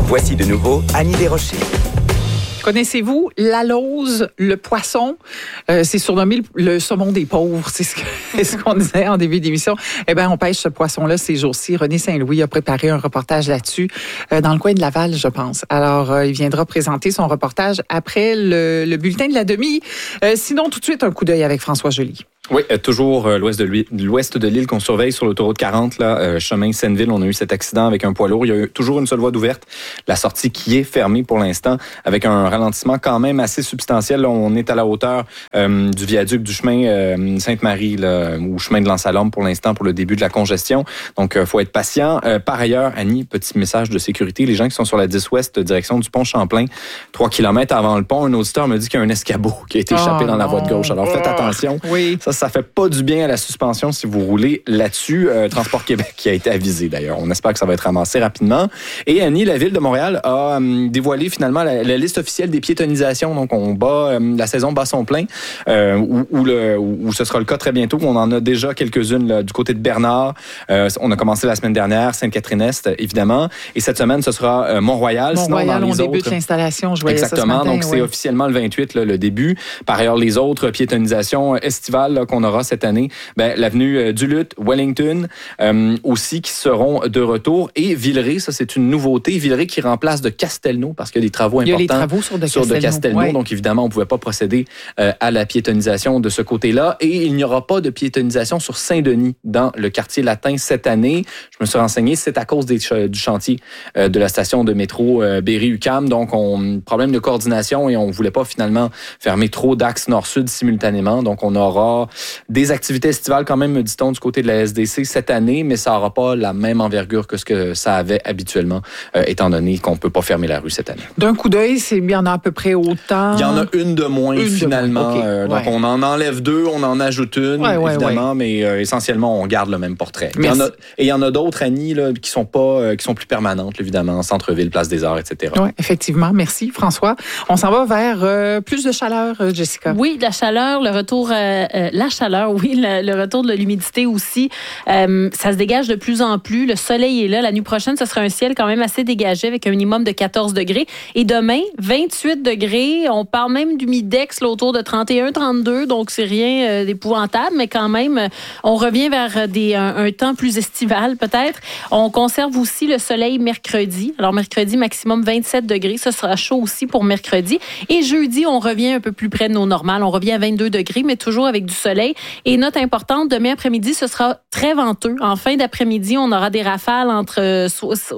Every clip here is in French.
Voici de nouveau Annie Desrochers. Connaissez-vous l'alose, le poisson? C'est surnommé le saumon des pauvres. C'est ce qu'on disait en début d'émission. Eh bien, on pêche ce poisson-là ces jours-ci. René Saint-Louis a préparé un reportage là-dessus dans le coin de Laval, je pense. Alors, il viendra présenter son reportage après le bulletin de la demi. Sinon, tout de suite, un coup d'œil avec François Joly. Oui, toujours l'ouest de l'île qu'on surveille sur l'autoroute 40, là, chemin Senneville. On a eu cet accident avec un poids lourd. Il y a eu toujours une seule voie d'ouverte. La sortie qui est fermée pour l'instant avec un ralentissement quand même assez substantiel. Là, on est à la hauteur du viaduc du chemin Sainte-Marie là, ou chemin de Lansalom pour l'instant pour le début de la congestion. Donc, faut être patient. Par ailleurs, Annie, petit message de sécurité. Les gens qui sont sur la 10 Ouest, direction du pont Champlain, 3 km avant le pont, un auditeur me dit qu'il y a un escabeau qui a été échappé dans la voie de gauche. Alors, faites attention. Oui. Ça fait pas du bien à la suspension si vous roulez là-dessus. Transport Québec qui a été avisé d'ailleurs. On espère que ça va être ramassé rapidement. Et Annie, la Ville de Montréal a dévoilé finalement la liste officielle des piétonisations. Donc on bat, la saison bat son plein, où ce sera le cas très bientôt. On en a déjà quelques-unes là, du côté de Bernard. On a commencé la semaine dernière, Sainte-Catherine-Est évidemment. Et cette semaine, ce sera Mont-Royal. Mont-Royal, on débute l'installation. Je voyais exactement. Ça ce matin, donc c'est officiellement le 28 là, le début. Par ailleurs, les autres piétonisations estivales là, qu'on aura cette année, l'avenue Duluth, Wellington, aussi qui seront de retour. Et Villeray, ça c'est une nouveauté. Villeray qui remplace de Castelnau parce qu'il y a des travaux importants. Il y a les travaux sur de Castelnau. Ouais. Donc évidemment, on ne pouvait pas procéder à la piétonisation de ce côté-là. Et il n'y aura pas de piétonisation sur Saint-Denis dans le quartier latin cette année. Je me suis renseigné, c'est à cause du chantier de la station de métro Berry-UQAM. Donc, problème de coordination et on ne voulait pas finalement fermer trop d'axes nord-sud simultanément. Donc, on aura des activités estivales quand même, me dit-on, du côté de la SDC cette année, mais ça n'aura pas la même envergure que ce que ça avait habituellement, étant donné qu'on ne peut pas fermer la rue cette année. D'un coup d'œil, il y en a à peu près autant? Il y en a une de moins, finalement. Okay. Donc, on en enlève deux, on en ajoute une, évidemment, mais essentiellement, on garde le même portrait. Il y en a d'autres, Annie, là, qui sont plus permanentes, évidemment, centre-ville, place des Arts, etc. Oui, effectivement. Merci, François. On s'en va vers plus de chaleur, Jessica. Oui, la chaleur, le retour le retour de l'humidité aussi. Ça se dégage de plus en plus. Le soleil est là. La nuit prochaine, ce sera un ciel quand même assez dégagé avec un minimum de 14 degrés. Et demain, 28 degrés. On parle même d'humidex là, autour de 31, 32. Donc, c'est rien d'épouvantable, mais quand même, on revient vers un temps plus estival peut-être. On conserve aussi le soleil mercredi. Alors, mercredi, maximum 27 degrés. Ce sera chaud aussi pour mercredi. Et jeudi, on revient un peu plus près de nos normales. On revient à 22 degrés, mais toujours avec du soleil. Et note importante, demain après-midi, ce sera très venteux. En fin d'après-midi, on aura des rafales entre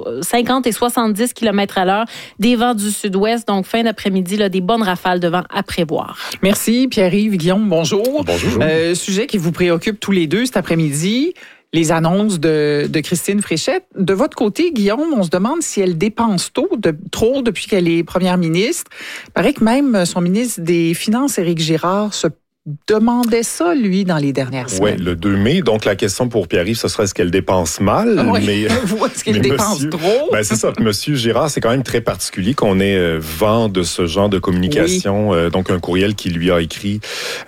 50 et 70 km/h, des vents du sud-ouest. Donc, fin d'après-midi, là, des bonnes rafales de vent à prévoir. Merci, Pierre-Yves, Guillaume, bonjour. Bonjour. Sujet qui vous préoccupe tous les deux cet après-midi. Les annonces de Christine Fréchette. De votre côté, Guillaume, on se demande si elle dépense trop depuis qu'elle est première ministre. Il paraît que même son ministre des Finances, Éric Girard, se demandait ça, lui, dans les dernières semaines. Oui, le 2 mai. Donc, la question pour Pierre-Yves, ce serait est-ce qu'elle dépense mal? Oui, mais est-ce qu'elle dépense trop? C'est ça. Monsieur Girard, c'est quand même très particulier qu'on ait vent de ce genre de communication. Oui. Donc, un courriel qu'il lui a écrit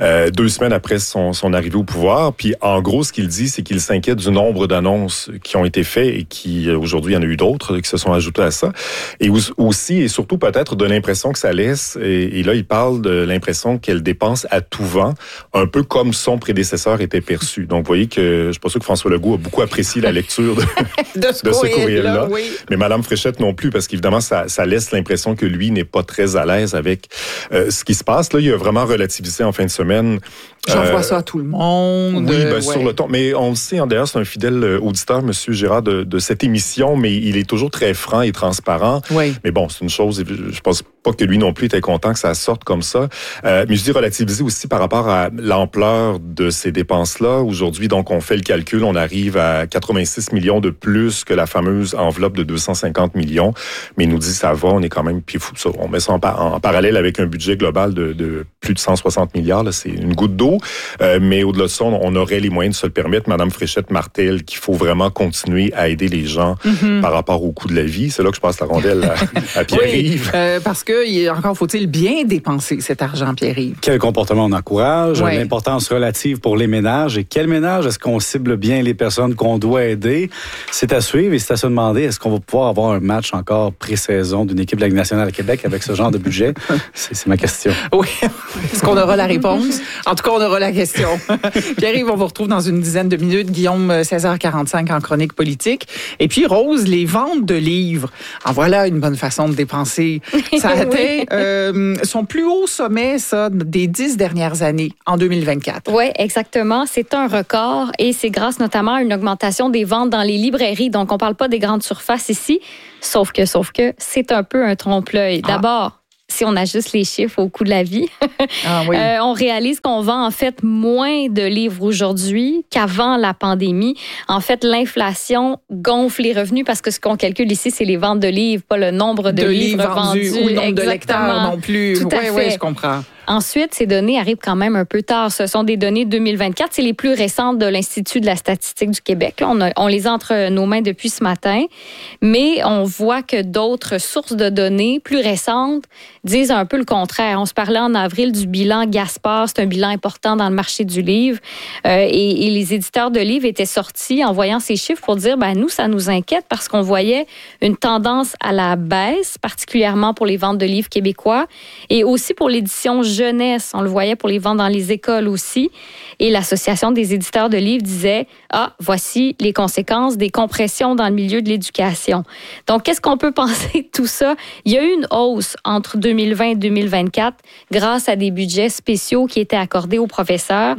2 semaines après son arrivée au pouvoir. Puis, en gros, ce qu'il dit, c'est qu'il s'inquiète du nombre d'annonces qui ont été faites et qui, aujourd'hui, il y en a eu d'autres qui se sont ajoutées à ça. Et aussi, et surtout, peut-être, de l'impression que ça laisse. Et là, il parle de l'impression qu'elle dépense à tout vent. Un peu comme son prédécesseur était perçu. Donc, vous voyez que je suis pas sûr que François Legault a beaucoup apprécié la lecture de ce courriel-là. Oui. Mais Mme Fréchette non plus, parce qu'évidemment, ça laisse l'impression que lui n'est pas très à l'aise avec ce qui se passe. Là, il a vraiment relativisé en fin de semaine. J'envoie ça à tout le monde. Oui, sur le ton. Mais on le sait, d'ailleurs, c'est un fidèle auditeur, M. Girard, de cette émission, mais il est toujours très franc et transparent. Oui. Mais bon, c'est une chose, je pense pas que lui non plus était content que ça sorte comme ça. Mais je dis relativiser aussi par rapport à l'ampleur de ces dépenses-là. Aujourd'hui, donc, on fait le calcul, on arrive à 86 millions de plus que la fameuse enveloppe de 250 millions. Mais il nous dit, ça va, on est quand même, puis on met ça en parallèle avec un budget global de plus de 160 milliards. Là, c'est une goutte d'eau. Mais au-delà de ça, on aurait les moyens de se le permettre. Mme Fréchette martèle qu'il faut vraiment continuer à aider les gens par rapport au coût de la vie. C'est là que je passe la rondelle à Pierre-Yves. Oui, parce que encore faut-il bien dépenser cet argent, Pierre-Yves? Quel comportement on encourage? Ouais. L'importance relative pour les ménages. Et quel ménage? Est-ce qu'on cible bien les personnes qu'on doit aider? C'est à suivre et c'est à se demander, est-ce qu'on va pouvoir avoir un match encore pré-saison d'une équipe de la Ligue nationale à Québec avec ce genre de budget? C'est ma question. Oui. Est-ce qu'on aura la réponse? En tout cas, on aura la question. Pierre-Yves, on vous retrouve dans une dizaine de minutes. Guillaume, 16h45 en chronique politique. Et puis, Rose, les ventes de livres. En voilà une bonne façon de dépenser. Ça a atteint son plus haut sommet, ça, des 10 dernières années, en 2024. Oui, exactement. C'est un record et c'est grâce notamment à une augmentation des ventes dans les librairies. Donc, on ne parle pas des grandes surfaces ici, sauf que c'est un peu un trompe-l'œil. D'abord, si on ajuste les chiffres au coût de la vie, on réalise qu'on vend en fait moins de livres aujourd'hui qu'avant la pandémie. En fait, l'inflation gonfle les revenus parce que ce qu'on calcule ici, c'est les ventes de livres, pas le nombre de livres vendus. Ou le nombre de lecteurs non plus. Oui, je comprends. Ensuite, ces données arrivent quand même un peu tard. Ce sont des données 2024. C'est les plus récentes de l'Institut de la statistique du Québec. Là, on les a entre nos mains depuis ce matin. Mais on voit que d'autres sources de données plus récentes disent un peu le contraire. On se parlait en avril du bilan Gaspard. C'est un bilan important dans le marché du livre. Et les éditeurs de livres étaient sortis en voyant ces chiffres pour dire, nous, ça nous inquiète parce qu'on voyait une tendance à la baisse, particulièrement pour les ventes de livres québécois et aussi pour l'édition jeunesse. On le voyait pour les ventes dans les écoles aussi. Et l'Association des éditeurs de livres disait, voici les conséquences des compressions dans le milieu de l'éducation. Donc, qu'est-ce qu'on peut penser de tout ça? Il y a eu une hausse entre 2020 et 2024 grâce à des budgets spéciaux qui étaient accordés aux professeurs.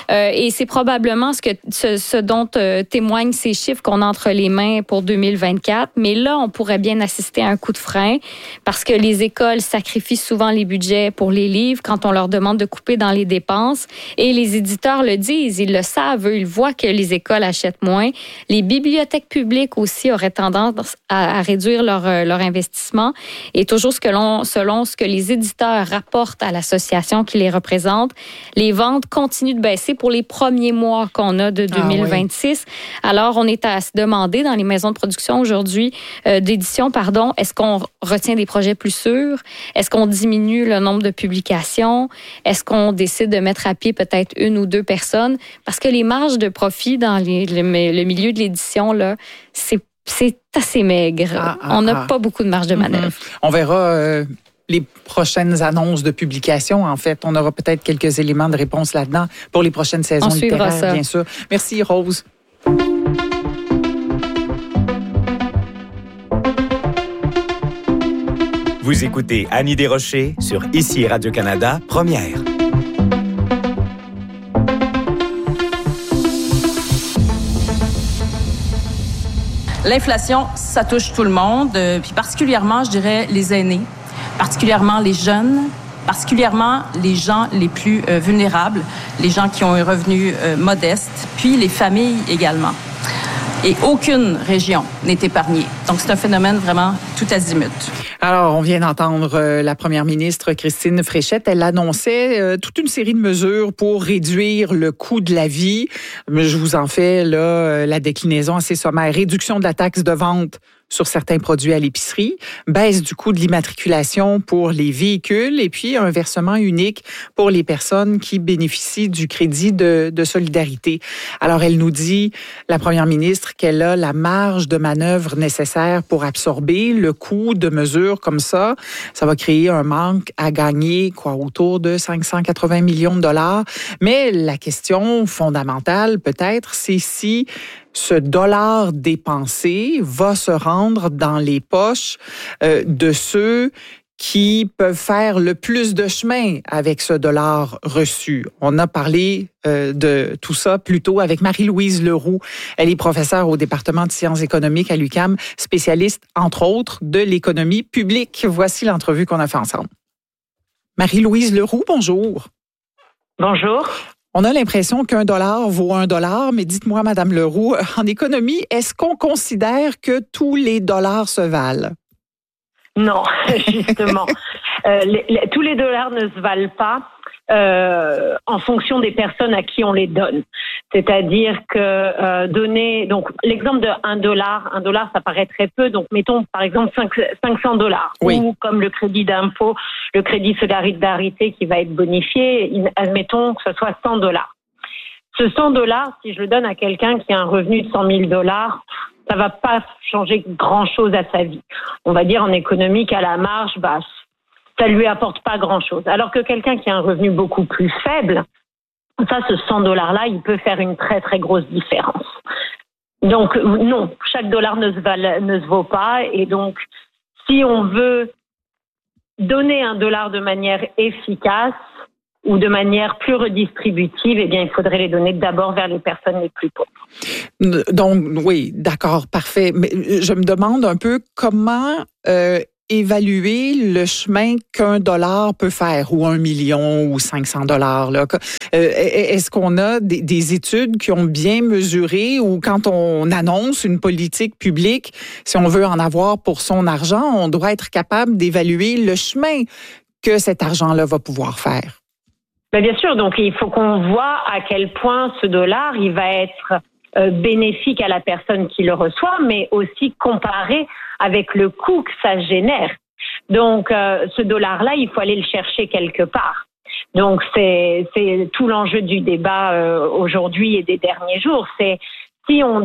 Et c'est probablement ce dont témoignent ces chiffres qu'on a entre les mains pour 2024. Mais là, on pourrait bien assister à un coup de frein parce que les écoles sacrifient souvent les budgets pour les livres quand on leur demande de couper dans les dépenses. Et les éditeurs le disent, ils le savent, eux, ils voient que les écoles achètent moins. Les bibliothèques publiques aussi auraient tendance à réduire leur investissement. Et toujours selon ce que les éditeurs rapportent à l'association qui les représente, les ventes continuent de baisser pour les premiers mois qu'on a de 2026. Alors, on est à se demander dans les maisons de production aujourd'hui, d'édition, est-ce qu'on retient des projets plus sûrs? Est-ce qu'on diminue le nombre de publications? Est-ce qu'on décide de mettre à pied peut-être une ou deux personnes? Parce que les marges de profit dans le milieu de l'édition, là, c'est assez maigre. On n'a pas beaucoup de marge de manœuvre. On verra les prochaines annonces de publication. En fait, on aura peut-être quelques éléments de réponse là-dedans pour les prochaines saisons littéraires, ça. Bien sûr. Merci, Rose. Vous écoutez Annie Desrochers sur ICI Radio-Canada, Première. L'inflation, ça touche tout le monde, puis particulièrement, je dirais, les aînés, particulièrement les jeunes, particulièrement les gens les plus vulnérables, les gens qui ont un revenu modeste, puis les familles également. Et aucune région n'est épargnée. Donc, c'est un phénomène vraiment tout azimut. Alors, on vient d'entendre la première ministre Christine Fréchette. Elle annonçait toute une série de mesures pour réduire le coût de la vie. Je vous en fais là la déclinaison assez sommaire. Réduction de la taxe de vente sur certains produits à l'épicerie, baisse du coût de l'immatriculation pour les véhicules et puis un versement unique pour les personnes qui bénéficient du crédit de solidarité. Alors, elle nous dit, la première ministre, qu'elle a la marge de manœuvre nécessaire pour absorber le coût de mesures comme ça. Ça va créer un manque à gagner, autour de 580 millions de dollars. Mais la question fondamentale, peut-être, c'est si ce dollar dépensé va se rendre dans les poches de ceux qui peuvent faire le plus de chemin avec ce dollar reçu. On a parlé de tout ça plus tôt avec Marie-Louise Leroux. Elle est professeure au département de sciences économiques à l'UQAM, spécialiste, entre autres, de l'économie publique. Voici l'entrevue qu'on a fait ensemble. Marie-Louise Leroux, bonjour. Bonjour. On a l'impression qu'un dollar vaut un dollar, mais dites-moi, Madame Leroux, en économie, est-ce qu'on considère que tous les dollars se valent? Non, justement. Tous les dollars ne se valent pas. en fonction des personnes à qui on les donne. C'est-à-dire que donner, donc l'exemple de $1, ça paraît très peu, donc mettons par exemple $500, oui. Ou comme le crédit d'impôt, le crédit solidarité qui va être bonifié, admettons que ce soit $100. Ce $100, si je le donne à quelqu'un qui a un revenu de $100,000, ça va pas changer grand-chose à sa vie. On va dire en économique à la marge, ça lui apporte pas grand-chose. Alors que quelqu'un qui a un revenu beaucoup plus faible, ça, ce $100-là, il peut faire une très, très grosse différence. Donc, non, chaque dollar ne se vaut pas. Et donc, si on veut donner $1 de manière efficace ou de manière plus redistributive, eh bien, il faudrait les donner d'abord vers les personnes les plus pauvres. Donc, oui, d'accord, parfait. Mais je me demande un peu comment évaluer le chemin $1 peut faire, ou 1 million, ou $500. Là. Est-ce qu'on a des études qui ont bien mesuré, ou quand on annonce une politique publique, si on veut en avoir pour son argent, on doit être capable d'évaluer le chemin que cet argent-là va pouvoir faire? Bien sûr, donc il faut qu'on voit à quel point ce dollar, il va être bénéfique à la personne qui le reçoit, mais aussi comparé avec le coût que ça génère. Donc, ce dollar-là, il faut aller le chercher quelque part. Donc, c'est tout l'enjeu du débat aujourd'hui et des derniers jours. C'est si on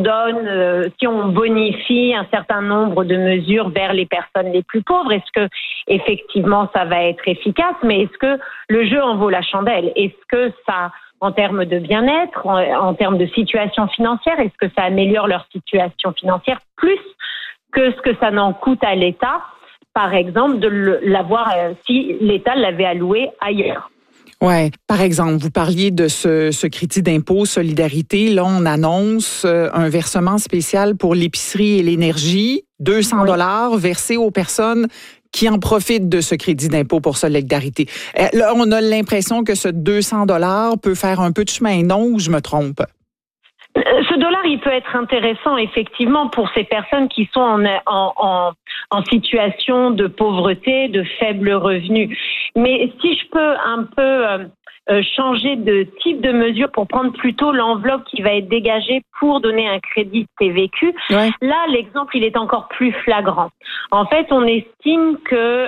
bonifie un certain nombre de mesures vers les personnes les plus pauvres, est-ce que effectivement ça va être efficace? Mais est-ce que le jeu en vaut la chandelle? Est-ce que ça, en termes de bien-être, en termes de situation financière, est-ce que ça améliore leur situation financière plus que ce que ça n'en coûte à l'État, par exemple, de l'avoir si l'État l'avait alloué ailleurs? Ouais. Par exemple, vous parliez de ce crédit d'impôt solidarité. Là, on annonce un versement spécial pour l'épicerie et l'énergie, $200 versés aux personnes qui en profitent de ce crédit d'impôt pour solidarité. Là, on a l'impression que ce $200 peut faire un peu de chemin, non, ou je me trompe? Ce dollar, il peut être intéressant effectivement pour ces personnes qui sont en situation de pauvreté, de faible revenu. Mais si je peux un peu changer de type de mesure pour prendre plutôt l'enveloppe qui va être dégagée pour donner un crédit TVQ, ouais. Là, l'exemple, il est encore plus flagrant. En fait, on estime que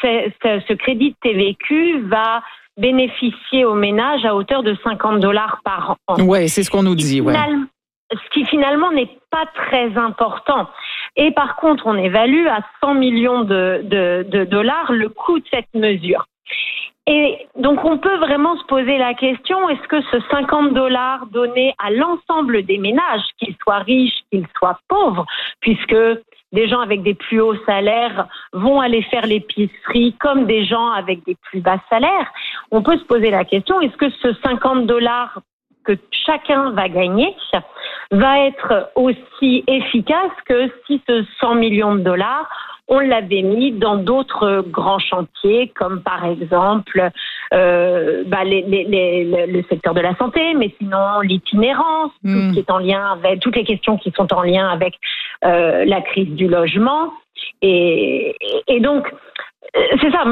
ce crédit TVQ va bénéficier aux ménages à hauteur de $50 par an. Oui, c'est ce qu'on nous dit. Ouais. Ce qui finalement n'est pas très important. Et par contre, on évalue à 100 millions de dollars le coût de cette mesure. Et donc, on peut vraiment se poser la question, est-ce que ce $50 donné à l'ensemble des ménages, qu'ils soient riches, qu'ils soient pauvres, puisque des gens avec des plus hauts salaires vont aller faire l'épicerie comme des gens avec des plus bas salaires, on peut se poser la question, est-ce que ce $50 que chacun va gagner va être aussi efficace que si ce 100 millions de dollars, on l'avait mis dans d'autres grands chantiers, comme par exemple le secteur de la santé, mais sinon l'itinérance, tout ce qui est en lien avec toutes les questions qui sont en lien avec la crise du logement, et donc c'est ça,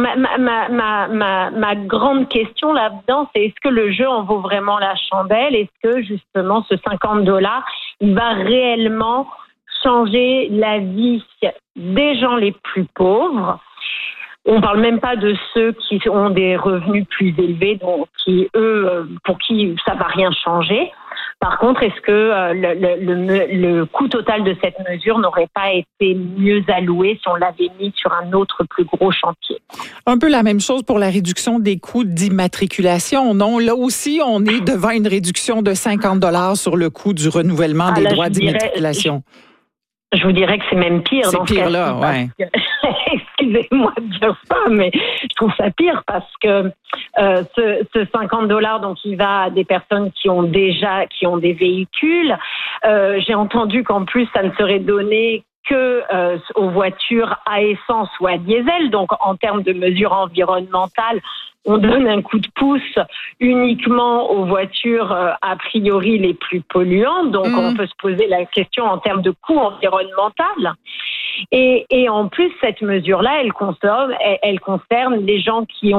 ma grande question là-dedans, c'est est-ce que le jeu en vaut vraiment la chandelle? Est-ce que justement ce $50, il va réellement changer la vie des gens les plus pauvres? On ne parle même pas de ceux qui ont des revenus plus élevés, donc pour qui ça va rien changer. Par contre, est-ce que le coût total de cette mesure n'aurait pas été mieux alloué si on l'avait mis sur un autre plus gros chantier? Un peu la même chose pour la réduction des coûts d'immatriculation, non? Là aussi, on est devant une réduction de $50 sur le coût du renouvellement des droits d'immatriculation. Je vous dirais que c'est même pire. C'est pire là, ouais. Excusez-moi de dire ça, mais je trouve ça pire parce que ce $50, donc il va à des personnes qui ont des véhicules. J'ai entendu qu'en plus ça ne serait donné que aux voitures à essence ou à diesel. Donc en termes de mesures environnementales, on donne un coup de pouce uniquement aux voitures a priori les plus polluantes. Donc on peut se poser la question en termes de coût environnemental. Et en plus, cette mesure-là, elle concerne les gens qui ont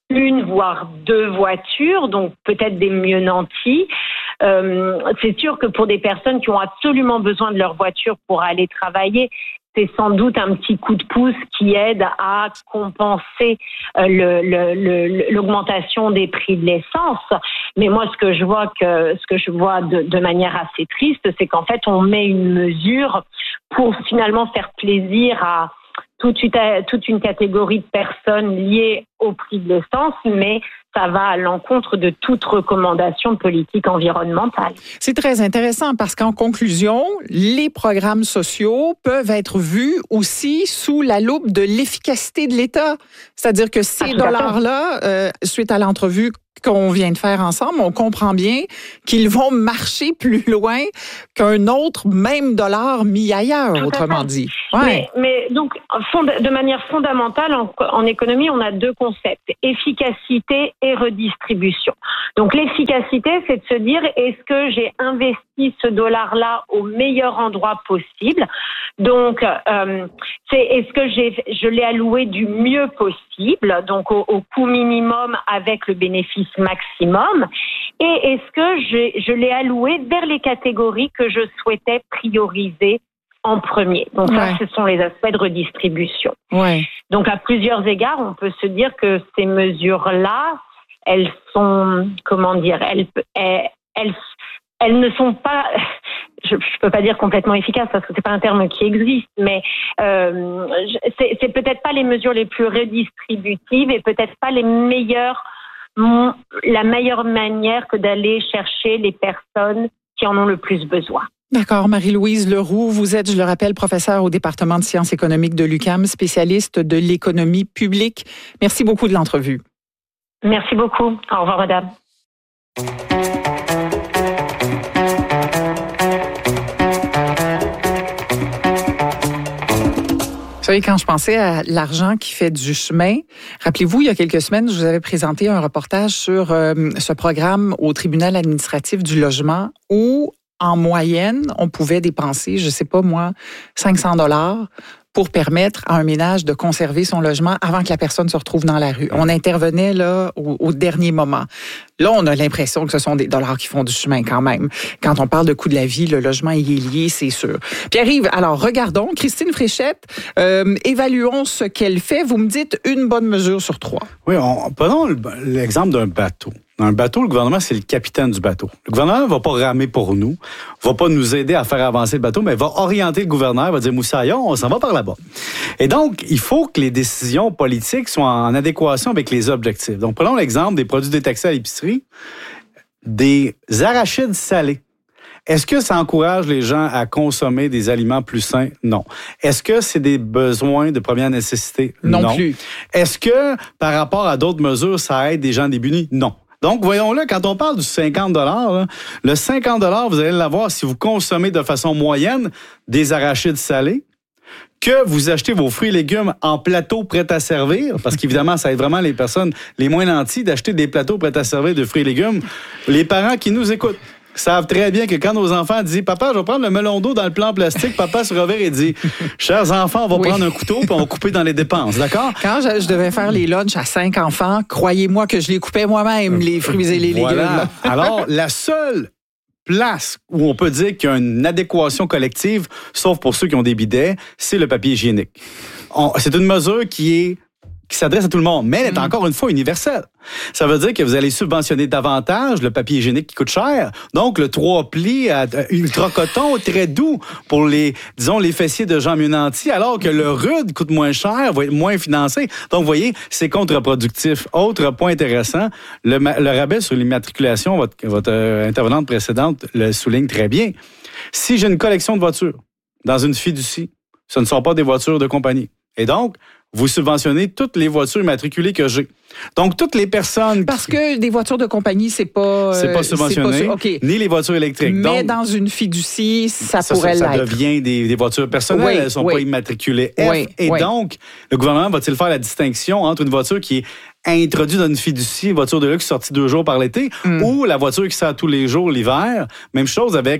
une voire deux voitures, donc peut-être des mieux nantis. C'est sûr que pour des personnes qui ont absolument besoin de leur voiture pour aller travailler, c'est sans doute un petit coup de pouce qui aide à compenser l'augmentation des prix de l'essence. Mais moi, ce que je vois de manière assez triste, c'est qu'en fait, on met une mesure pour finalement faire plaisir à toute une catégorie de personnes liées au prix de l'essence, mais ça va à l'encontre de toute recommandation politique environnementale. C'est très intéressant parce qu'en conclusion, les programmes sociaux peuvent être vus aussi sous la loupe de l'efficacité de l'État. C'est-à-dire que ces dollars-là, suite à l'entrevue qu'on vient de faire ensemble, on comprend bien qu'ils vont marcher plus loin qu'un autre même dollar mis ailleurs, autrement dit. Ouais. Mais donc, de manière fondamentale, en économie, on a deux concepts, efficacité et redistribution. Donc, l'efficacité, c'est de se dire, est-ce que j'ai investi ce dollar-là au meilleur endroit possible? Donc, est-ce que je l'ai alloué du mieux possible, donc au coût minimum avec le bénéfice maximum, et est-ce que je l'ai alloué vers les catégories que je souhaitais prioriser en premier. Donc ça, ce sont les aspects de redistribution. Ouais. Donc à plusieurs égards, on peut se dire que ces mesures-là, elles sont, elles ne sont pas, je peux pas dire complètement efficaces parce que c'est pas un terme qui existe, mais c'est peut-être pas les mesures les plus redistributives et peut-être pas la meilleure manière que d'aller chercher les personnes qui en ont le plus besoin. D'accord. Marie-Louise Leroux, vous êtes, je le rappelle, professeure au département de sciences économiques de l'UQAM, spécialiste de l'économie publique. Merci beaucoup de l'entrevue. Merci beaucoup. Au revoir, madame. Vous savez, quand je pensais à l'argent qui fait du chemin, rappelez-vous, il y a quelques semaines, je vous avais présenté un reportage sur ce programme au tribunal administratif du logement où, en moyenne, on pouvait dépenser, je sais pas moi, 500 $ pour permettre à un ménage de conserver son logement avant que la personne se retrouve dans la rue. On intervenait là au dernier moment. Là, on a l'impression que ce sont des dollars qui font du chemin quand même. Quand on parle de coût de la vie, le logement y est lié, c'est sûr. Pierre-Yves, alors regardons. Christine Fréchette, évaluons ce qu'elle fait. Vous me dites une bonne mesure sur 3. Oui, prenons l'exemple d'un bateau. Dans un bateau, le gouvernement, c'est le capitaine du bateau. Le gouvernement ne va pas ramer pour nous, va pas nous aider à faire avancer le bateau, mais va orienter le gouverneur, va dire « Moussaillon, on s'en va par là-bas ». Et donc, il faut que les décisions politiques soient en adéquation avec les objectifs. Donc, prenons l'exemple des produits détaxés à l'épicerie, des arachides salés. Est-ce que ça encourage les gens à consommer des aliments plus sains? Non. Est-ce que c'est des besoins de première nécessité? Non plus. Est-ce que, par rapport à d'autres mesures, ça aide des gens démunis? Non. Donc, voyons-le, quand on parle du 50 $, le 50 $, vous allez l'avoir si vous consommez de façon moyenne des arachides salés, que vous achetez vos fruits et légumes en plateau prêt à servir, parce qu'évidemment, ça aide vraiment les personnes les moins nantis d'acheter des plateaux prêts à servir de fruits et légumes. Les parents qui nous écoutent savent très bien que quand nos enfants disent « Papa, je vais prendre le melon d'eau dans le plan plastique », papa se revient et dit « Chers enfants, on va prendre un couteau puis on va couper dans les dépenses, d'accord? » Quand je devais faire les lunchs à 5 enfants, croyez-moi que je les coupais moi-même, les fruits et les légumes. Là. Alors, la seule place où on peut dire qu'il y a une adéquation collective, sauf pour ceux qui ont des bidets, c'est le papier hygiénique. C'est une mesure qui s'adresse à tout le monde, mais elle est encore une fois universelle. Ça veut dire que vous allez subventionner davantage le papier hygiénique qui coûte cher. Donc, le 3 plis ultra coton, très doux pour les fessiers de gens mieux nantis, alors que le rude coûte moins cher, va être moins financé. Donc, vous voyez, c'est contre-productif. Autre point intéressant, le rabais sur l'immatriculation, votre intervenante précédente le souligne très bien. Si j'ai une collection de voitures dans une fiducie, ce ne sont pas des voitures de compagnie. Et donc, vous subventionnez toutes les voitures immatriculées que j'ai. Donc, toutes les personnes... Parce que des voitures de compagnie, c'est pas subventionné, ni les voitures électriques. Mais donc, dans une fiducie, ça pourrait l'être. Ça devient des voitures personnelles, elles ne sont pas immatriculées F. Donc, le gouvernement va-t-il faire la distinction entre une voiture qui est introduite dans une fiducie, une voiture de luxe sortie 2 jours par l'été, ou la voiture qui sert tous les jours l'hiver? Même chose avec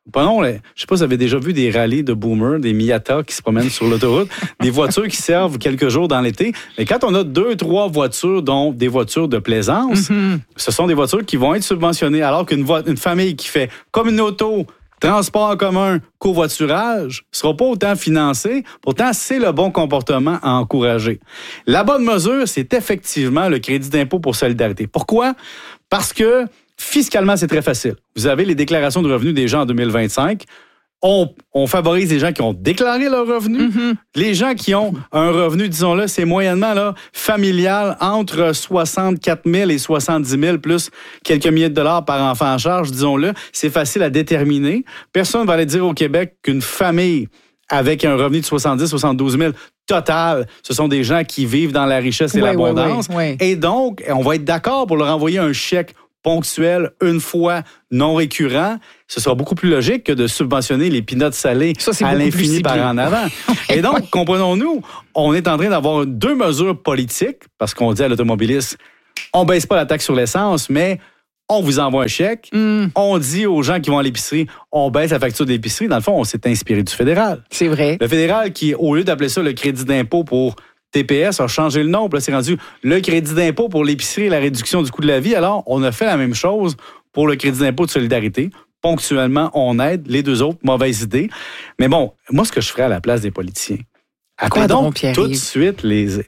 Prenons, je sais pas si vous avez déjà vu des rallyes de boomers, des Miata qui se promènent sur l'autoroute, des voitures qui servent quelques jours dans l'été. Mais quand on a 2-3 voitures, dont des voitures de plaisance, ce sont des voitures qui vont être subventionnées, alors qu'une famille qui fait comme une auto, transport en commun, covoiturage, ne sera pas autant financée. Pourtant, c'est le bon comportement à encourager. La bonne mesure, c'est effectivement le crédit d'impôt pour solidarité. Pourquoi? Parce que fiscalement, c'est très facile. Vous avez les déclarations de revenus des gens en 2025. On favorise les gens qui ont déclaré leurs revenus. Les gens qui ont un revenu, disons-le, c'est moyennement familial entre 64 000 et 70 000 plus quelques milliers de dollars par enfant en charge, disons-le. C'est facile à déterminer. Personne ne va aller dire au Québec qu'une famille avec un revenu de 70 72 000 total, ce sont des gens qui vivent dans la richesse et l'abondance. Et donc, on va être d'accord pour leur envoyer un chèque ponctuel, une fois, non récurrent. Ce sera beaucoup plus logique que de subventionner les peanuts salés à l'infini par en avant. Et donc, comprenons-nous, on est en train d'avoir 2 mesures politiques, parce qu'on dit à l'automobiliste, on baisse pas la taxe sur l'essence, mais on vous envoie un chèque. On dit aux gens qui vont à l'épicerie, on baisse la facture de l'épicerie. Dans le fond, on s'est inspiré du fédéral. C'est vrai. Le fédéral qui, au lieu d'appeler ça le crédit d'impôt pour TPS, a changé le nom. Puis là, c'est rendu le crédit d'impôt pour l'épicerie et la réduction du coût de la vie. Alors, on a fait la même chose pour le crédit d'impôt de solidarité. Ponctuellement, on aide. Les 2 autres, mauvaise idée. Mais bon, moi, ce que je ferais à la place des politiciens, appelez donc tout de suite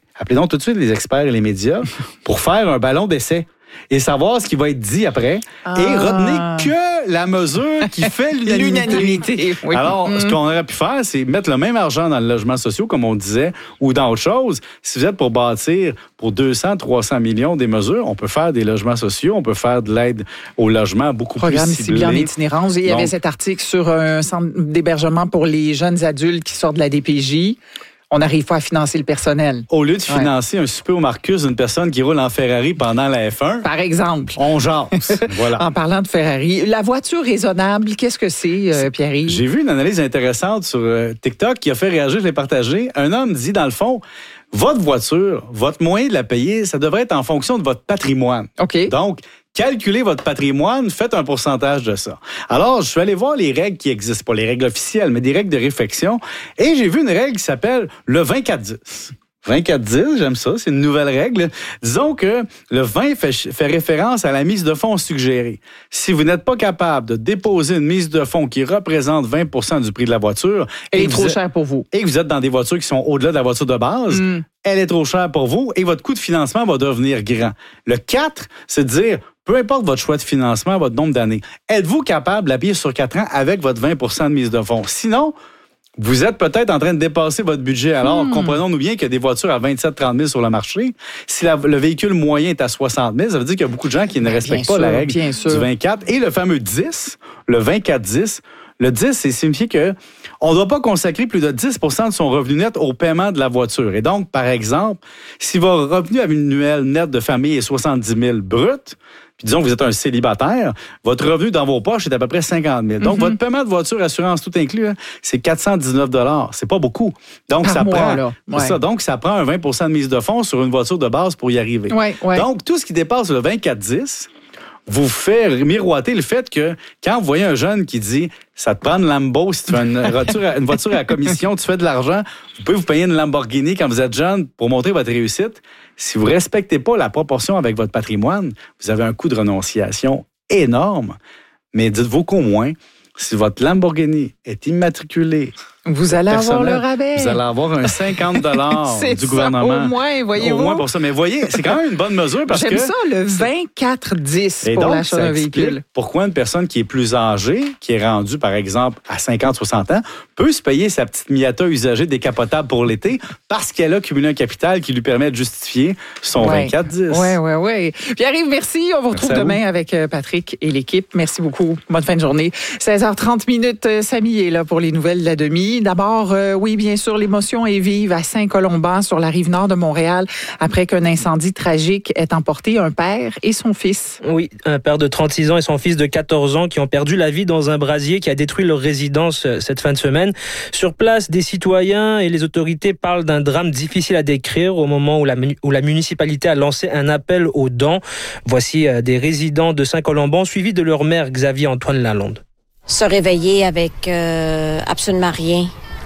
les experts et les médias pour faire un ballon d'essai et savoir ce qui va être dit après et retenez que la mesure qui fait l'unanimité. Oui. Alors, ce qu'on aurait pu faire, c'est mettre le même argent dans le logement social, comme on disait, ou dans autre chose. Si vous êtes pour bâtir pour 200, 300 millions des mesures, on peut faire des logements sociaux, on peut faire de l'aide au logement beaucoup plus ciblé. Programme en itinérance. Il y avait cet article sur un centre d'hébergement pour les jeunes adultes qui sortent de la DPJ. On n'arrive pas à financer le personnel. Au lieu de financer un souper au Marcus d'une personne qui roule en Ferrari pendant la F1, par exemple, on jase. Voilà. En parlant de Ferrari, la voiture raisonnable, qu'est-ce que c'est, Pierre-Yves? J'ai vu une analyse intéressante sur TikTok qui a fait réagir, je l'ai partagé. Un homme dit, dans le fond, votre voiture, votre moyen de la payer, ça devrait être en fonction de votre patrimoine. OK. Donc, calculez votre patrimoine, faites un pourcentage de ça. Alors, je suis allé voir les règles qui existent, pas les règles officielles, mais des règles de réflexion, et j'ai vu une règle qui s'appelle le 20-4-10. 20-4-10, j'aime ça, c'est une nouvelle règle. Disons que le 20 fait référence à la mise de fonds suggérée. Si vous n'êtes pas capable de déposer une mise de fonds qui représente 20 % du prix de la voiture... Elle est trop chère pour vous. Et que vous êtes dans des voitures qui sont au-delà de la voiture de base, elle est trop chère pour vous et votre coût de financement va devenir grand. Le 4, c'est de dire... Peu importe votre choix de financement, votre nombre d'années, êtes-vous capable d'appuyer sur 4 ans avec votre 20 % de mise de fonds? Sinon, vous êtes peut-être en train de dépasser votre budget. Alors, comprenons-nous bien qu'il y a des voitures à 27-30 000 sur le marché. Si le véhicule moyen est à 60 000, ça veut dire qu'il y a beaucoup de gens qui ne respectent pas la règle du 24. Et le fameux 10, le 24-10, le 10, c'est signifié que on ne doit pas consacrer plus de 10 % de son revenu net au paiement de la voiture. Et donc, par exemple, si votre revenu annuel net de famille est 70 000 brut, puis disons que vous êtes un célibataire, votre revenu dans vos poches est à peu près 50 000. Donc, votre paiement de voiture, assurance, tout inclus, c'est 419 $. C'est pas beaucoup. Donc, ça prend un 20 % de mise de fonds sur une voiture de base pour y arriver. Donc, tout ce qui dépasse le 24-10 vous fait miroiter le fait que quand vous voyez un jeune qui dit « ça te prend une Lambo, si tu fais une voiture à commission, tu fais de l'argent, vous pouvez vous payer une Lamborghini quand vous êtes jeune pour montrer votre réussite », si vous ne respectez pas la proportion avec votre patrimoine, vous avez un coût de renonciation énorme. Mais dites-vous qu'au moins, si votre Lamborghini est immatriculée, vous allez avoir le rabais. Vous allez avoir un 50 $ du gouvernement. Au moins, voyez-vous. Au moins pour ça. Mais voyez, c'est quand même une bonne mesure parce J'aime ça, le 24-10 pour l'achat d'un véhicule. Pourquoi une personne qui est plus âgée, qui est rendue, par exemple, à 50-60 ans, peut se payer sa petite Miata usagée décapotable pour l'été parce qu'elle a cumulé un capital qui lui permet de justifier son 24-10. Oui. Pierre-Yves, merci. On vous retrouve demain avec Patrick et l'équipe. Merci beaucoup. Bonne fin de journée. 16h30, Samy est là pour les nouvelles de la demi. D'abord, oui, bien sûr, l'émotion est vive à Saint-Colomban, sur la rive nord de Montréal, après qu'un incendie tragique ait emporté un père et son fils. Oui, un père de 36 ans et son fils de 14 ans qui ont perdu la vie dans un brasier qui a détruit leur résidence cette fin de semaine. Sur place, des citoyens et les autorités parlent d'un drame difficile à décrire au moment où la municipalité a lancé un appel aux dons. Voici des résidents de Saint-Colomban suivis de leur maire Xavier Antoine Lalonde. se réveiller avec absolument rien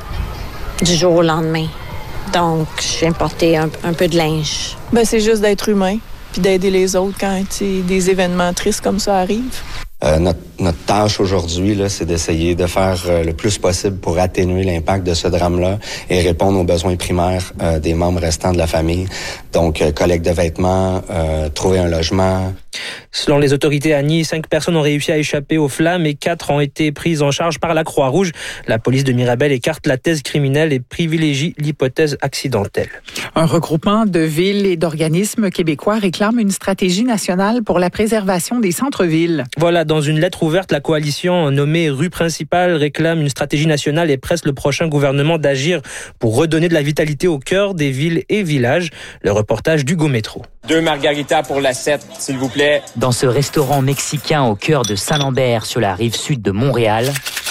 du jour au lendemain. Donc, je viens porter un peu de linge. Ben, c'est juste d'être humain puis d'aider les autres quand des événements tristes comme ça arrivent. Notre tâche aujourd'hui, là, c'est d'essayer de faire le plus possible pour atténuer l'impact de ce drame-là et répondre aux besoins primaires des membres restants de la famille. Donc, collecte de vêtements, trouver un logement. Selon les autorités à Nice, 5 personnes ont réussi à échapper aux flammes et 4 ont été prises en charge par la Croix-Rouge. La police de Mirabel écarte la thèse criminelle et privilégie l'hypothèse accidentelle. Un regroupement de villes et d'organismes québécois réclame une stratégie nationale pour la préservation des centres-villes. Voilà, dans une lettre ouverte, la coalition nommée Rue principale réclame une stratégie nationale et presse le prochain gouvernement d'agir pour redonner de la vitalité au cœur des villes et villages. Le reportage d'Hugo Métro. 2 margaritas pour l'assiette, s'il vous plaît. Dans ce restaurant mexicain au cœur de Saint-Lambert, sur la rive sud de Montréal,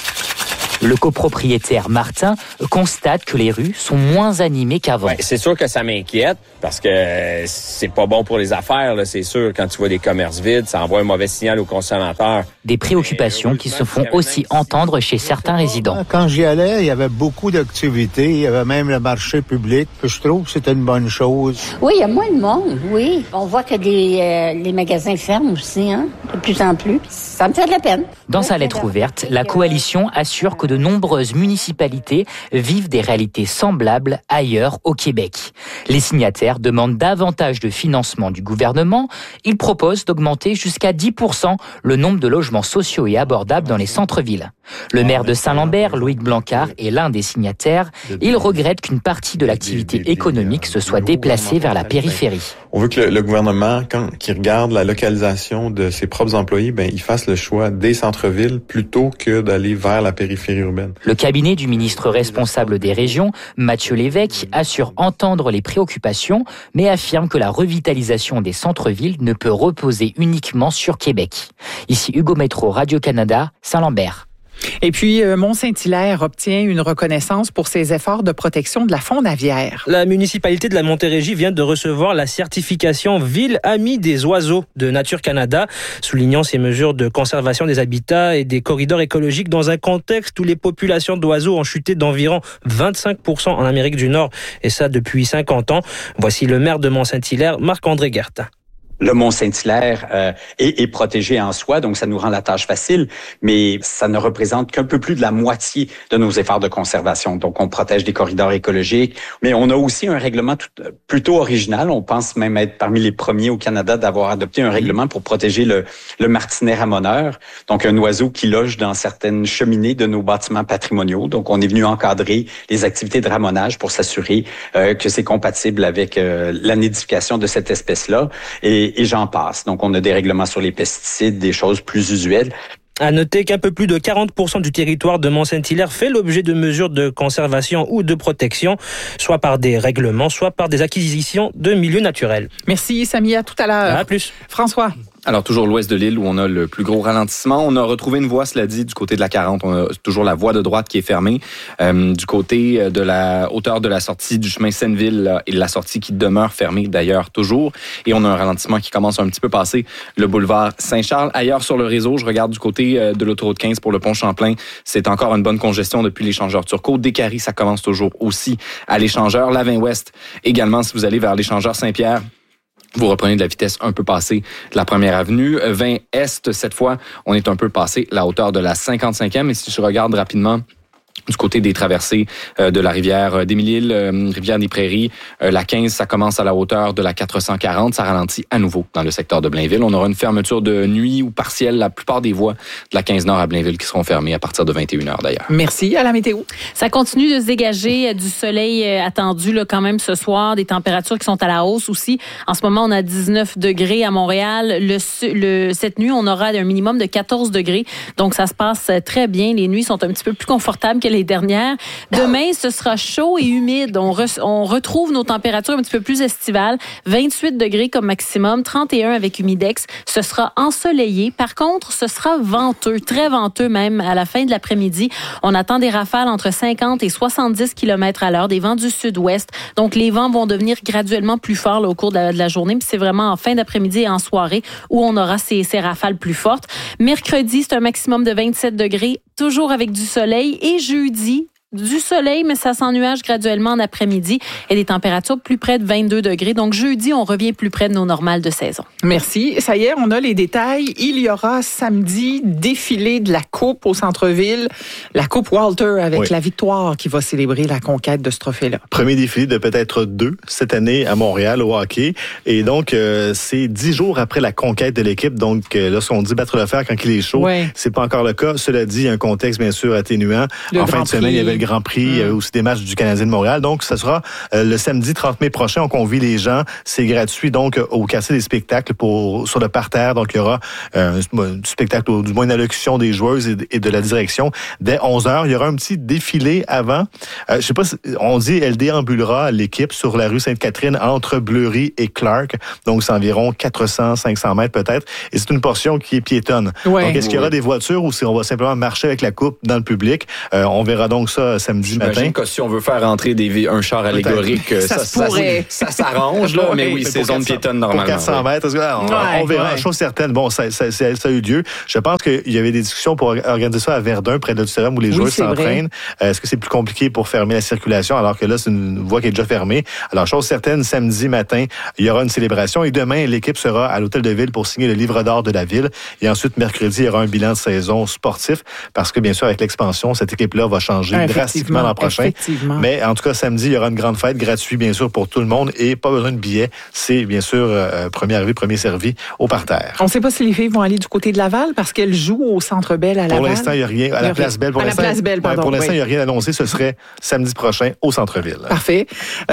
le copropriétaire Martin constate que les rues sont moins animées qu'avant. Ouais, c'est sûr que ça m'inquiète parce que c'est pas bon pour les affaires, là, c'est sûr. Quand tu vois des commerces vides, ça envoie un mauvais signal aux consommateurs. Des préoccupations qui se font aussi entendre chez certains résidents. Quand j'y allais, il y avait beaucoup d'activités. Il y avait même le marché public. Je trouve que c'était une bonne chose. Oui, il y a moins de monde, oui. On voit que les magasins ferment aussi, hein, de plus en plus. Ça me fait de la peine. Dans sa lettre ouverte, la coalition assure que de nombreuses municipalités vivent des réalités semblables ailleurs au Québec. Les signataires demandent davantage de financement du gouvernement. Ils proposent d'augmenter jusqu'à 10% le nombre de logements sociaux et abordables dans les centres-villes. Le maire de Saint-Lambert, Loïc Blancard, est l'un des signataires. Il regrette qu'une partie de l'activité économique se soit déplacée vers la périphérie. On veut que le gouvernement, quand il regarde la localisation de ses propres employés, il fasse le choix des centres-villes plutôt que d'aller vers la périphérie urbaine. Le cabinet du ministre responsable des régions, Mathieu Lévesque, assure entendre les préoccupations, mais affirme que la revitalisation des centres-villes ne peut reposer uniquement sur Québec. Ici Hugo Métro, Radio-Canada, Saint-Lambert. Et puis, Mont-Saint-Hilaire obtient une reconnaissance pour ses efforts de protection de la faune aviaire. La municipalité de la Montérégie vient de recevoir la certification Ville Amie des oiseaux de Nature Canada, soulignant ses mesures de conservation des habitats et des corridors écologiques dans un contexte où les populations d'oiseaux ont chuté d'environ 25% en Amérique du Nord, et ça depuis 50 ans. Voici le maire de Mont-Saint-Hilaire, Marc-André Guertin. Le Mont-Saint-Hilaire est protégé en soi, donc ça nous rend la tâche facile, mais ça ne représente qu'un peu plus de la moitié de nos efforts de conservation. Donc, on protège des corridors écologiques, mais on a aussi un règlement plutôt original. On pense même être parmi les premiers au Canada d'avoir adopté un règlement pour protéger le martinet ramoneur, donc un oiseau qui loge dans certaines cheminées de nos bâtiments patrimoniaux. Donc, on est venu encadrer les activités de ramonage pour s'assurer que c'est compatible avec la nidification de cette espèce-là. Et j'en passe. Donc, on a des règlements sur les pesticides, des choses plus usuelles. À noter qu'un peu plus de 40% du territoire de Mont-Saint-Hilaire fait l'objet de mesures de conservation ou de protection, soit par des règlements, soit par des acquisitions de milieux naturels. Merci, Samy. À tout à l'heure. À plus. François. Alors, toujours l'ouest de l'île où on a le plus gros ralentissement. On a retrouvé une voie, cela dit, du côté de la 40. On a toujours la voie de droite qui est fermée. Du côté de la hauteur de la sortie du chemin Senneville et la sortie qui demeure fermée d'ailleurs toujours. Et on a un ralentissement qui commence un petit peu passer le boulevard Saint-Charles. Ailleurs sur le réseau, je regarde du côté de l'autoroute 15 pour le pont Champlain. C'est encore une bonne congestion depuis l'échangeur Turcot. Descaries, ça commence toujours aussi à l'échangeur. La 20 Ouest également, si vous allez vers l'échangeur Saint-Pierre. Vous reprenez de la vitesse un peu passée de la première avenue. 20 Est, cette fois, on est un peu passé la hauteur de la 55e. Et si je regarde rapidement du côté des traversées de la rivière des Mille-Îles, rivière des Prairies, la 15, ça commence à la hauteur de la 440. Ça ralentit à nouveau dans le secteur de Blainville. On aura une fermeture de nuit ou partielle. La plupart des voies de la 15 Nord à Blainville qui seront fermées à partir de 21h d'ailleurs. Merci. À la météo. Ça continue de se dégager du soleil attendu là, quand même ce soir. Des températures qui sont à la hausse aussi. En ce moment, on a 19 degrés à Montréal. Cette nuit, on aura un minimum de 14 degrés. Donc, ça se passe très bien. Les nuits sont un petit peu plus confortables que les dernières. Demain, ce sera chaud et humide. On retrouve nos températures un petit peu plus estivales. 28 degrés comme maximum, 31 avec humidex. Ce sera ensoleillé. Par contre, ce sera venteux, très venteux même à la fin de l'après-midi. On attend des rafales entre 50 et 70 km à l'heure, des vents du sud-ouest. Donc, les vents vont devenir graduellement plus forts là, au cours de la journée. Puis c'est vraiment en fin d'après-midi et en soirée où on aura ces rafales plus fortes. Mercredi, c'est un maximum de 27 degrés, toujours avec du soleil. Et jeudi, du soleil, mais ça s'ennuage graduellement en après-midi et des températures plus près de 22 degrés. Donc, jeudi, on revient plus près de nos normales de saison. Merci. Ça y est, on a les détails. Il y aura samedi défilé de la Coupe au centre-ville. La Coupe Walter avec la Victoire qui va célébrer la conquête de ce trophée-là. Premier défilé de peut-être 2 cette année à Montréal au hockey. Et donc, c'est 10 jours après la conquête de l'équipe. Donc, lorsqu'on dit battre le fer quand il est chaud, c'est pas encore le cas. Cela dit, il y a un contexte, bien sûr, atténuant. En fin de semaine, il y avait le Grand Prix, il y a aussi des matchs du Canadien de Montréal. Donc, ça sera le samedi 30 mai prochain. On convie les gens. C'est gratuit, donc, au quartier des spectacles sur le parterre. Donc, il y aura un spectacle, ou du moins une allocution des joueuses et de la direction. Dès 11h, il y aura un petit défilé avant. Je sais pas, on dit, elle déambulera l'équipe sur la rue Sainte-Catherine entre Bleury et Clark. Donc, c'est environ 400-500 mètres peut-être. Et c'est une portion qui est piétonne. Donc, est-ce qu'il y aura des voitures ou si on va simplement marcher avec la coupe dans le public? On verra donc ça samedi matin. J'imagine que si on veut faire rentrer un char allégorique, ça s'arrange, là, mais oui, c'est zone piétonne normalement. Pour 400 mètres, on verra, chose certaine. Bon, ça a eu lieu. Je pense qu'il y avait des discussions pour organiser ça à Verdun, près de l'auditorium où les joueurs s'entraînent. Est-ce que c'est plus compliqué pour fermer la circulation alors que là, c'est une voie qui est déjà fermée? Alors, chose certaine, samedi matin, il y aura une célébration et demain, l'équipe sera à l'Hôtel de Ville pour signer le livre d'or de la ville. Et ensuite, mercredi, il y aura un bilan de saison sportif parce que, bien sûr, avec l'expansion, cette équipe-là va changer drastiquement l'an prochain. Mais en tout cas, samedi, il y aura une grande fête gratuite, bien sûr, pour tout le monde et pas besoin de billets. C'est, bien sûr, premier arrivé, premier servi au parterre. On ne sait pas si les filles vont aller du côté de Laval parce qu'elles jouent au Centre Bell à Laval. Pour l'instant, il n'y a rien. À la Place Belle, pour l'instant, il n'y a rien annoncé. Ce serait samedi prochain au centre-ville. Parfait.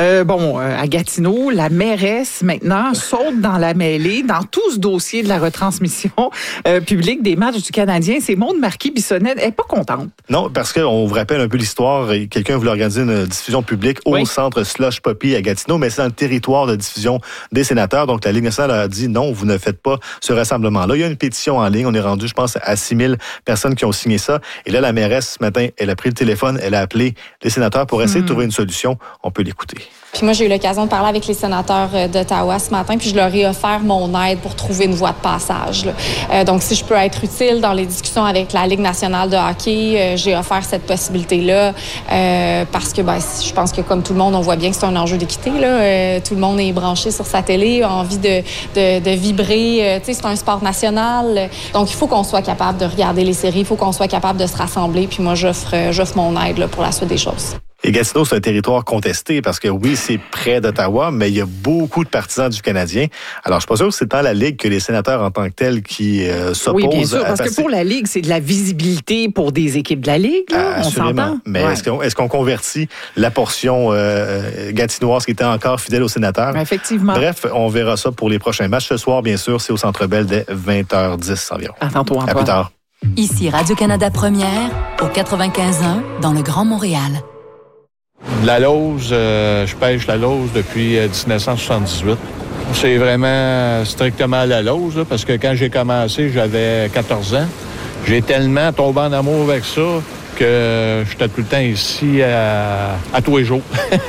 À Gatineau, la mairesse, maintenant, saute dans la mêlée, dans tout ce dossier de la retransmission publique des matchs du Canadien. C'est Maude Marquis-Bissonnette. Elle n'est pas contente. Non, parce qu'on vous rappelle un peu l'histoire. Quelqu'un voulait organiser une diffusion publique au centre Slush Poppy à Gatineau, mais c'est dans le territoire de diffusion des sénateurs. Donc, la Ligue nationale a dit non, vous ne faites pas ce rassemblement-là. Il y a une pétition en ligne. On est rendu, je pense, à 6000 personnes qui ont signé ça. Et là, la mairesse, ce matin, elle a pris le téléphone, elle a appelé les sénateurs pour essayer de trouver une solution. On peut l'écouter. Puis moi, j'ai eu l'occasion de parler avec les sénateurs d'Ottawa ce matin, puis je leur ai offert mon aide pour trouver une voie de passage. Donc, si je peux être utile dans les discussions avec la Ligue nationale de hockey, j'ai offert cette possibilité-là parce que je pense que, comme tout le monde, on voit bien que c'est un enjeu d'équité. Tout le monde est branché sur sa télé, a envie de vibrer. C'est un sport national. Donc, il faut qu'on soit capable de regarder les séries, il faut qu'on soit capable de se rassembler. Puis moi, j'offre mon aide pour la suite des choses. Et Gatineau, c'est un territoire contesté parce que oui, c'est près d'Ottawa, mais il y a beaucoup de partisans du Canadien. Alors, je suis pas sûr que c'est tant la Ligue que les sénateurs en tant que tels qui s'opposent. Oui, bien sûr, parce que pour la Ligue, c'est de la visibilité pour des équipes de la Ligue. Là, on s'entend. Mais est-ce qu'on convertit la portion gatinoise qui était encore fidèle aux sénateurs? Effectivement. Bref, on verra ça pour les prochains matchs. Ce soir, bien sûr, c'est au Centre Bell dès 20h10 environ. À tantôt, Antoine. À plus tard. Ici Radio-Canada Première, au 95.1, dans le Grand Montréal. La lauze, je pêche la lauze depuis 1978. C'est vraiment strictement la lauze, là, parce que quand j'ai commencé, j'avais 14 ans. J'ai tellement tombé en amour avec ça que j'étais tout le temps ici à tous les jours.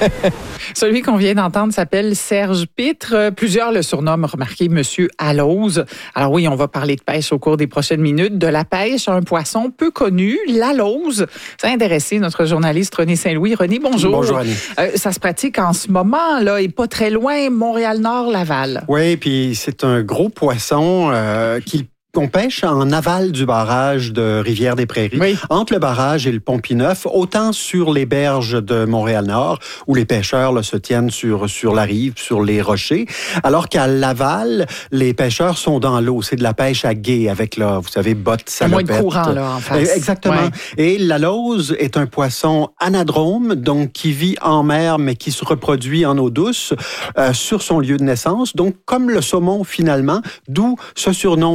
Celui qu'on vient d'entendre s'appelle Serge Pitre. Plusieurs le surnomment, remarquez, Monsieur Alose. Alors oui, on va parler de pêche au cours des prochaines minutes. De la pêche à un poisson peu connu, l'alose. Ça a intéressé notre journaliste René Saint-Louis. René, bonjour. Bonjour, Annie. Ça se pratique en ce moment, là, et pas très loin, Montréal-Nord, Laval. Oui, puis c'est un gros poisson qu'on pêche en aval du barrage de Rivière-des-Prairies, entre le barrage et le Pont-Pineuf, autant sur les berges de Montréal-Nord, où les pêcheurs là, se tiennent sur la rive, sur les rochers, alors qu'à Laval, les pêcheurs sont dans l'eau. C'est de la pêche à gué, avec, là, vous savez, bottes, salopettes. Moins de courant, là, en face. Exactement. Ouais. Et l'alose est un poisson anadrome, donc qui vit en mer, mais qui se reproduit en eau douce, sur son lieu de naissance. Donc, comme le saumon, finalement, d'où ce surnom explique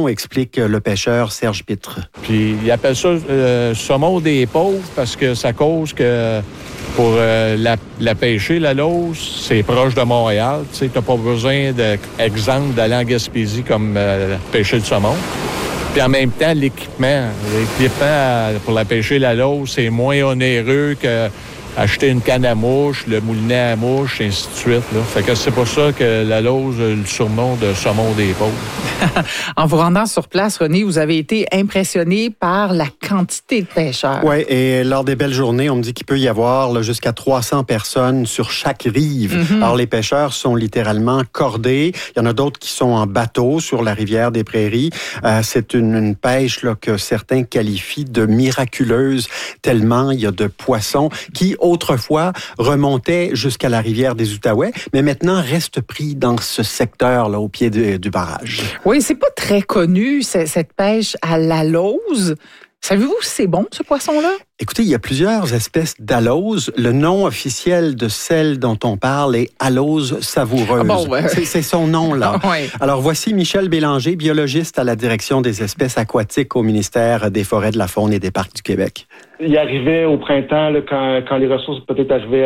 explique le pêcheur Serge Pitre. Puis ils appellent ça saumon des pauvres parce que ça cause que pour la pêcher, la lauze, c'est proche de Montréal. Tu sais, t'as pas besoin d'exemple d'aller en Gaspésie comme pêcher le saumon. Puis en même temps, l'équipement pour la pêcher, la lauze, c'est moins onéreux que acheter une canne à mouche, le moulinet à mouche, et ainsi de suite. Là. Fait que c'est pour ça que la lauze a le surnom de saumon des pauvres. En vous rendant sur place, René, vous avez été impressionné par la quantité de pêcheurs. Oui, et lors des belles journées, on me dit qu'il peut y avoir là, jusqu'à 300 personnes sur chaque rive. Mm-hmm. Alors, les pêcheurs sont littéralement cordés. Il y en a d'autres qui sont en bateau sur la rivière des Prairies. C'est une pêche là, que certains qualifient de miraculeuse, tellement il y a de poissons qui, autrefois, remontaient jusqu'à la rivière des Outaouais, mais maintenant restent pris dans ce secteur là au pied du barrage. Oui, c'est pas très connu, cette pêche à la lauze. Savez-vous si c'est bon, ce poisson-là? Écoutez, il y a plusieurs espèces d'alose. Le nom officiel de celle dont on parle est alose savoureuse. Ah bon, ouais. C'est son nom, là. Ah ouais. Alors, voici Michel Bélanger, biologiste à la direction des espèces aquatiques au ministère des Forêts, de la Faune et des Parcs du Québec. Il arrivait au printemps, là, quand les ressources peut-être arrivaient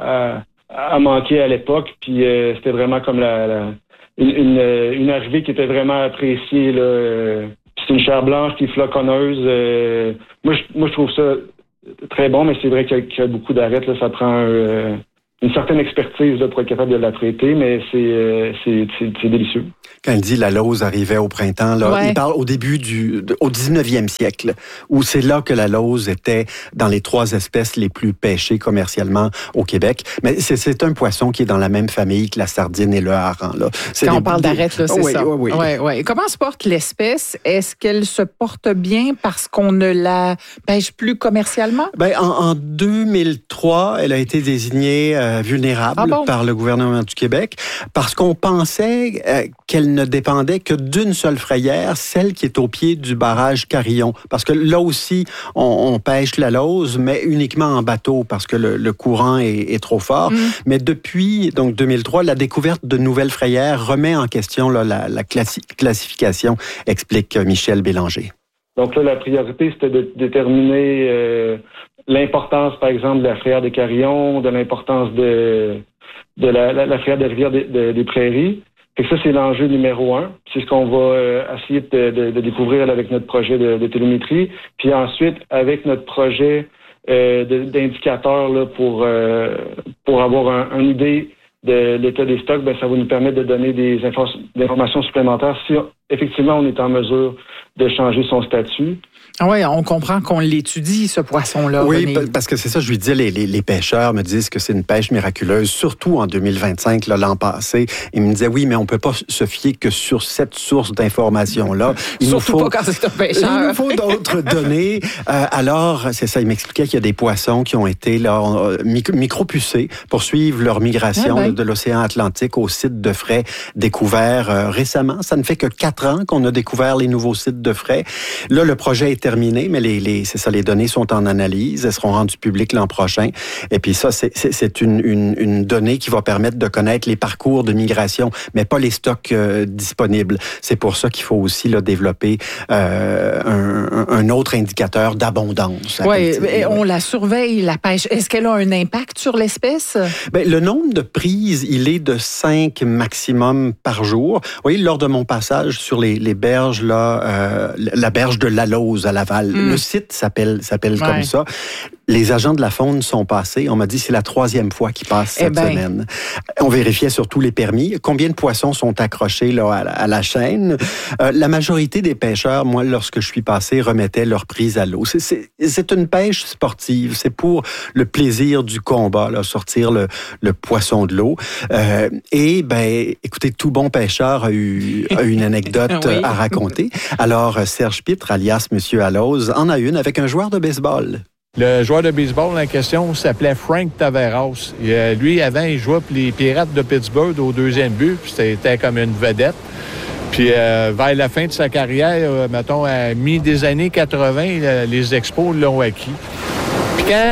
à manquer à l'époque, puis c'était vraiment comme une arrivée qui était vraiment appréciée, là. C'est une chair blanche qui est floconneuse. Moi, je trouve ça très bon, mais c'est vrai qu'il y a beaucoup d'arêtes. Là, ça prend une certaine expertise là, pour être capable de la traiter, mais c'est délicieux. Quand il dit la lauze arrivait au printemps, là, ouais. Il parle au début au 19e siècle, où c'est là que la lauze était dans les 3 espèces les plus pêchées commercialement au Québec. Mais c'est un poisson qui est dans la même famille que la sardine et le hareng. Là. Quand on parle d'arête, là, c'est ça. Oui. Comment se porte l'espèce? Est-ce qu'elle se porte bien parce qu'on ne la pêche plus commercialement? En 2003, elle a été désignée vulnérable par le gouvernement du Québec parce qu'on pensait qu'elle ne dépendait que d'une seule frayère, celle qui est au pied du barrage Carillon. Parce que là aussi, on pêche la lauze, mais uniquement en bateau parce que le courant est trop fort. Mm. Mais depuis donc 2003, la découverte de nouvelles frayères remet en question là, la classification, explique Michel Bélanger. Donc là, la priorité, c'était de déterminer l'importance, par exemple, de la frayère des Carillons, de l'importance de la frayère des rivières des Prairies. Et ça, c'est l'enjeu numéro 1. C'est ce qu'on va essayer de découvrir avec notre projet de télémétrie. Puis ensuite, avec notre projet d'indicateurs là, pour avoir une idée de l'état des stocks, ça va nous permettre de donner des informations supplémentaires si effectivement on est en mesure de changer son statut. Oui, on comprend qu'on l'étudie, ce poisson-là. Oui, René. Parce que c'est ça, je lui disais, les pêcheurs me disent que c'est une pêche miraculeuse, surtout en 2025, là, l'an passé. Ils me disaient, oui, mais on ne peut pas se fier que sur cette source d'information-là. Surtout pas quand c'est un pêcheur. Il nous faut d'autres données. Alors, c'est ça, il m'expliquait qu'il y a des poissons qui ont été là, micropucés pour suivre leur migration de l'océan Atlantique au site de frais découvert récemment. Ça ne fait que 4 ans qu'on a découvert les nouveaux sites de frais. Là, le projet est terminé, mais les données sont en analyse. Elles seront rendues publiques l'an prochain. Et puis ça, c'est une donnée qui va permettre de connaître les parcours de migration, mais pas les stocks disponibles. C'est pour ça qu'il faut aussi là, développer un autre indicateur d'abondance. Oui, on la surveille, la pêche. Est-ce qu'elle a un impact sur l'espèce? Le nombre de prises, il est de 5 maximum par jour. Vous voyez, lors de mon passage sur les berges, là, la berge de Lallose à Laval, le site s'appelle comme ça. Les agents de la faune sont passés. On m'a dit que c'est la 3e fois qu'ils passent cette semaine. On vérifiait surtout les permis. Combien de poissons sont accrochés là, à la chaîne? La majorité des pêcheurs, moi, lorsque je suis passé, remettaient leur prise à l'eau. C'est une pêche sportive. C'est pour le plaisir du combat, là, sortir le poisson de l'eau. Écoutez, tout bon pêcheur a eu une anecdote à raconter. Alors, Serge Pitre, alias Monsieur Alloz, en a une avec un joueur de baseball. Le joueur de baseball en question s'appelait Frank Taveras. Lui, avant, il jouait pour les Pirates de Pittsburgh au 2e but. C'était comme une vedette. Puis vers la fin de sa carrière, mettons, à mi des années 80, les Expos l'ont acquis. Puis quand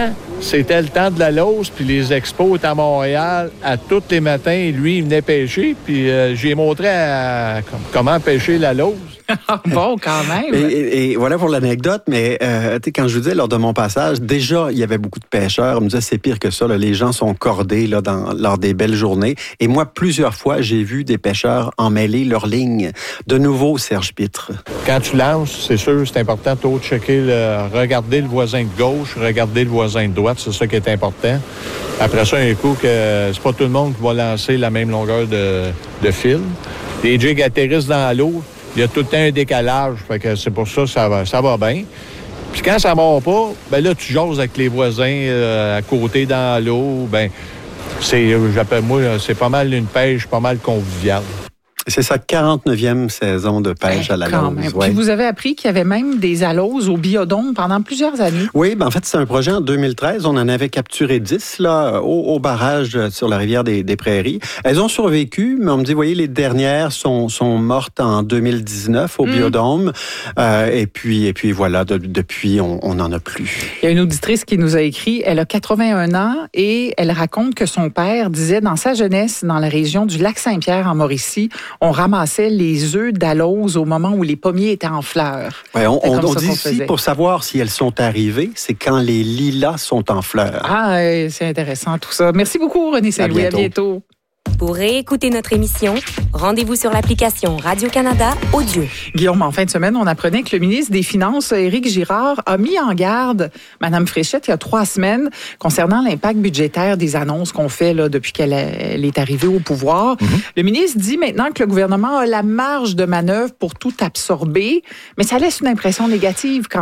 c'était le temps de la Lose, puis les expos étaient à Montréal à tous les matins. Lui, il venait pêcher, puis j'ai montré comment pêcher la Lose. Bon, quand même. Et voilà pour l'anecdote, mais quand je vous disais lors de mon passage, déjà, il y avait beaucoup de pêcheurs. On me disait, c'est pire que ça. Là, les gens sont cordés là, lors des belles journées. Et moi, plusieurs fois, j'ai vu des pêcheurs emmêler leurs lignes. De nouveau, Serge Pitre. Quand tu lances, c'est sûr, c'est important de checker, regarder le voisin de gauche, regarder le voisin de droite. C'est ça qui est important. Après ça, un coup, que c'est pas tout le monde qui va lancer la même longueur de fil. Les jigs atterrissent dans l'eau. Il y a tout le temps un décalage, fait que c'est pour ça que ça va bien. Puis quand ça ne mord pas, ben là, tu jases avec les voisins à côté dans l'eau. Ben, c'est pas mal une pêche, pas mal conviviale. C'est sa 49e saison de pêche à la Lose. Ouais. Puis vous avez appris qu'il y avait même des aloses au biodôme pendant plusieurs années. Oui, en fait, c'est un projet en 2013. On en avait capturé 10 là, au barrage sur la rivière des Prairies. Elles ont survécu, mais on me dit, voyez, les dernières sont mortes en 2019 au biodôme. Et puis voilà, depuis, on n'en a plus. Il y a une auditrice qui nous a écrit, elle a 81 ans et elle raconte que son père disait dans sa jeunesse, dans la région du Lac-Saint-Pierre en Mauricie, on ramassait les œufs d'alose au moment où les pommiers étaient en fleurs. Ouais, on dit ici, pour savoir si elles sont arrivées, c'est quand les lilas sont en fleurs. Ah, c'est intéressant tout ça. Merci beaucoup, René Saint-Louis. À bientôt. Pour réécouter notre émission, rendez-vous sur l'application Radio-Canada Audio. Guillaume, en fin de semaine, on apprenait que le ministre des Finances, Éric Girard, a mis en garde Mme Fréchette il y a 3 semaines concernant l'impact budgétaire des annonces qu'on fait là, depuis qu'elle est arrivée au pouvoir. Le ministre dit maintenant que le gouvernement a la marge de manœuvre pour tout absorber, mais ça laisse une impression négative quand